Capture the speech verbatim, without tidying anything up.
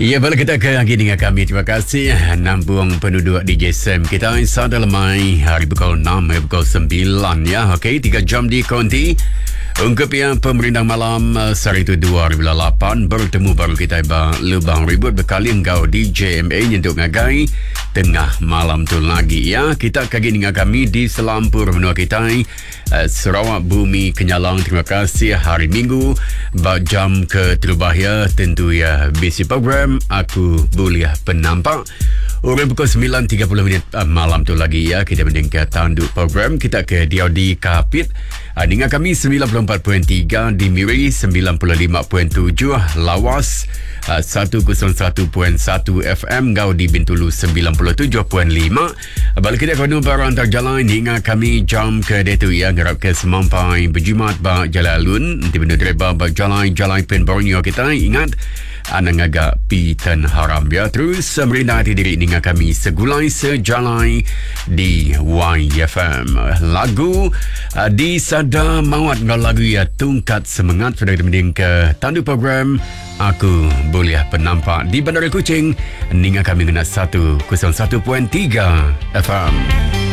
Ya, balik kita ke lagi dengan kami. Terima kasih Nampung penduduk D J Sam kita insya dalam mai hari pukul enam hari pukul sembilan ya. Okey, tiga jam di konti. Ungkap yang pemerintah malam uh, Sari itu dua ribu lapan bertemu baru kita iba lubang ribut berkali engkau di J M A untuk ngagai tengah malam tu lagi ya. Kita kagi dengan kami di Selampur menua kita uh, Sarawak Bumi Kenyalang. Terima kasih hari Minggu bak jam ke terubahya tentu ya bisi program Aku Boleh Penampak. Orang pukul sembilan tiga puluh minit uh, malam tu lagi ya. Kita mendengar tanduk program. Kita ke D O D Kapit. Uh, dengan kami sembilan puluh empat perpuluhan tiga di Miri, sembilan puluh lima perpuluhan tujuh Lawas, uh, seratus satu perpuluhan satu F M Gau di Bintulu sembilan puluh tujuh perpuluhan lima. Uh, balik kita kena baru antar jalan hingga kami jam ke detu ya. Ngarap ke semampai berjimat bak jalan nanti benda dreba bak jalan-jalan pen Borneo kita. Ingat anak agak pitan haram ya. Terus merindah hati diri dengan kami segulai sejalai di Y F M. Lagu uh, di sada mawat ngau lagu ya tungkat semangat sudah kita ke tandu program Aku Boleh Penampak di Bandar Kuching. Dengan kami kena seratus satu perpuluhan tiga F M.